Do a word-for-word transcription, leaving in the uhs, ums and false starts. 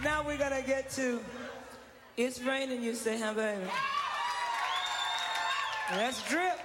now we're gonna get to It's Raining, You Say, Huh, Baby. Let's drip.